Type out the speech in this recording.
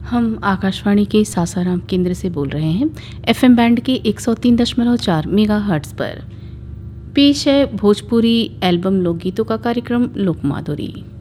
हम आकाशवाणी के सासाराम केंद्र से बोल रहे हैं। एफएम बैंड के 103.4 मेगाहर्ट्ज़ पर पेश है भोजपुरी एल्बम लोकगीतों का कार्यक्रम लोक माधुरी।